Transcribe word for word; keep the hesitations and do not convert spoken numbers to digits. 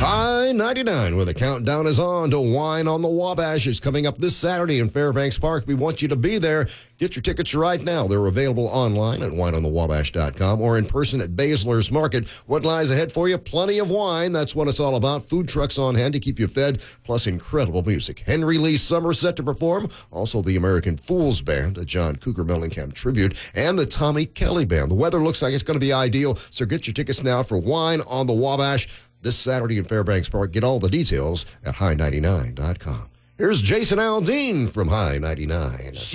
High ninety-nine, where the countdown is on to Wine on the Wabash. It's coming up this Saturday in Fairbanks Park. We want you to be there. Get your tickets right now. They're available online at wine on the wabash dot com or in person at Basler's Market. What lies ahead for you? Plenty of wine. That's what it's all about. Food trucks on hand to keep you fed, plus incredible music. Henry Lee Summer set to perform. Also the American Fools Band, a John Cougar Mellencamp tribute, and the Tommy Kelly Band. The weather looks like it's going to be ideal, so get your tickets now for Wine on the Wabash this Saturday in Fairbanks Park. Get all the details at high ninety-nine dot com. Here's Jason Aldean from High ninety-nine.